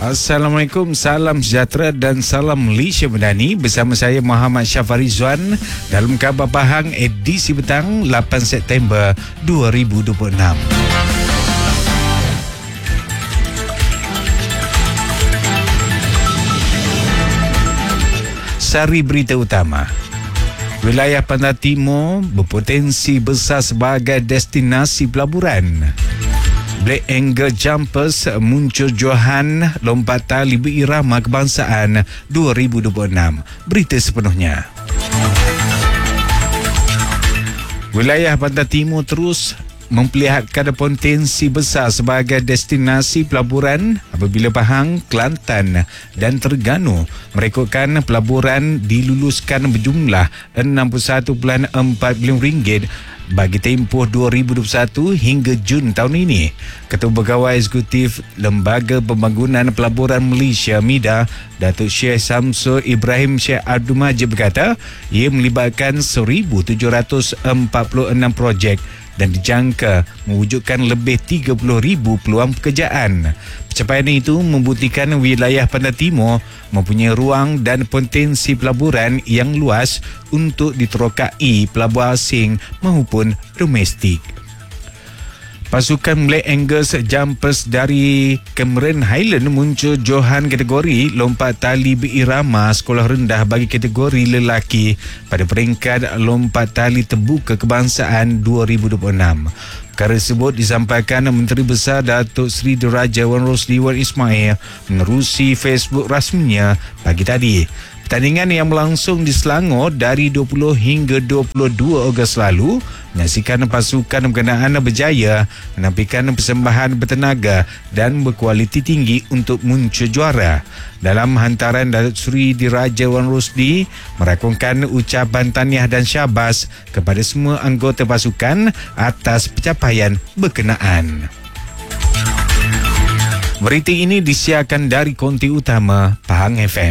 Assalamualaikum, salam sejahtera dan salam Malaysia Madani. Bersama saya Muhammad Syafari Zuan dalam Khabar Pahang edisi petang 8 September 2026. Sari berita utama. Wilayah Pantai Timur berpotensi besar sebagai destinasi pelaburan. Black Angle Jumpers muncul johan lompat tali berirama kebangsaan 2026. Berita sepenuhnya. Wilayah Pantai Timur terus memperlihatkan potensi besar sebagai destinasi pelaburan apabila Pahang, Kelantan dan Terengganu merekodkan pelaburan diluluskan berjumlah RM61.4 bilion bagi tempoh 2021 hingga Jun tahun ini. Ketua Pegawai Eksekutif Lembaga Pembangunan Pelaburan Malaysia MIDA, Datuk Syekh Samsul Ibrahim Sheikh Abdul Majid berkata, ia melibatkan 1,746 projek dan dijangka mewujudkan lebih 30,000 peluang pekerjaan. Pencapaian itu membuktikan wilayah Pantai Timur mempunyai ruang dan potensi pelaburan yang luas untuk diterokai pelabur asing maupun domestik. Pasukan Black Angus Jumpers dari Cameron Highland muncul johan kategori lompat tali berirama sekolah rendah bagi kategori lelaki pada peringkat lompat tali terbuka kebangsaan 2026. Perkara tersebut disampaikan Menteri Besar Datuk Seri Diraja Wan Rosli Wan Ismail menerusi Facebook rasminya pagi tadi. Pertandingan yang berlangsung di Selangor dari 20 hingga 22 Ogos lalu menyaksikan pasukan berkenaan berjaya menampilkan persembahan bertenaga dan berkualiti tinggi untuk muncul juara. Dalam hantaran Datuk Seri Diraja Wan Rosli merakamkan ucapan tahniah dan syabas kepada semua anggota pasukan atas pencapaian berkenaan. Berita ini disiarkan dari konti utama Pahang FM.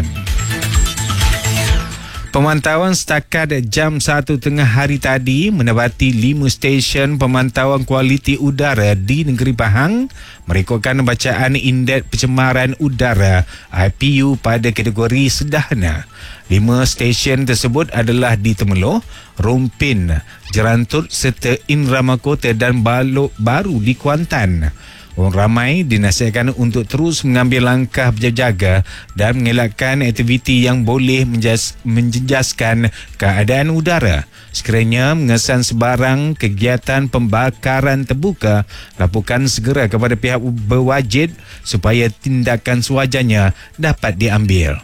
Pemantauan setakat jam 1 tengah hari tadi mendapati 5 stesen pemantauan kualiti udara di negeri Pahang merekodkan bacaan indeks pencemaran udara IPU pada kategori sederhana. 5 stesen tersebut adalah di Temerloh, Rompin, Jerantut serta Inrama Kota dan Balok Baru di Kuantan. Orang ramai dinasihatkan untuk terus mengambil langkah berjaga dan mengelakkan aktiviti yang boleh menjejaskan keadaan udara. Sekiranya mengesan sebarang kegiatan pembakaran terbuka, laporkan segera kepada pihak berwajib supaya tindakan sewajarnya dapat diambil.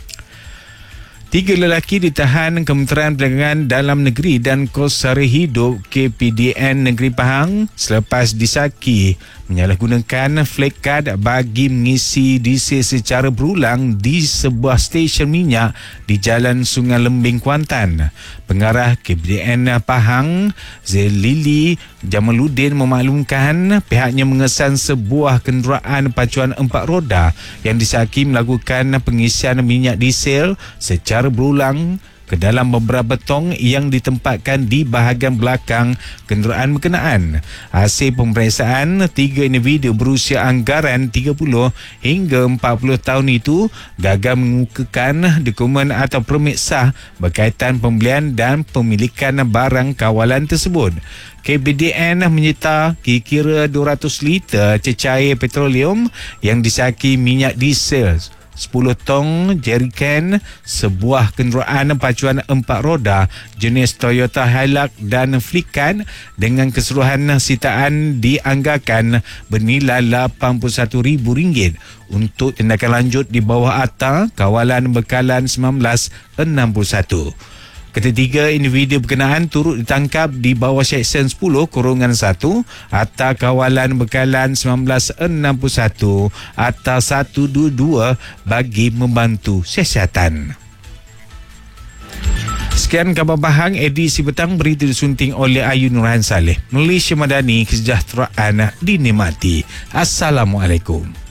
3 lelaki ditahan Kementerian Perdagangan Dalam Negeri dan Kos Sara Hidup KPDN Negeri Pahang selepas disaki menyalahgunakan flag card bagi mengisi diesel secara berulang di sebuah stesen minyak di Jalan Sungai Lembing, Kuantan. Pengarah KPDN Pahang, Zelili Jamaluddin memaklumkan pihaknya mengesan sebuah kenderaan pacuan 4 roda yang disaki melakukan pengisian minyak diesel secara berulang ke dalam beberapa tong yang ditempatkan di bahagian belakang kenderaan berkenaan. Hasil pemeriksaan 3 individu berusia anggaran 30 hingga 40 tahun itu gagal mengemukakan dokumen atau permit sah berkaitan pembelian dan pemilikan barang kawalan tersebut. KPDN menyita kira-kira 200 liter cecair petroleum yang disaki minyak diesel, 10 tong jerrycan, sebuah kenderaan pacuan 4 roda jenis Toyota Hilux dan Flican dengan keseluruhan sitaan dianggarkan bernilai RM81,000 untuk tindakan lanjut di bawah Akta Kawalan Bekalan 1961. Ketiga individu berkenaan turut ditangkap di bawah Seksyen 10-1 Akta Kawalan Bekalan 1961 Akta 122 bagi membantu siasatan. Sekian Khabar Pahang edisi petang, berita disunting oleh Ayu Nurhan Saleh. Malaysia Madani, kesejahteraan dinikmati. Assalamualaikum.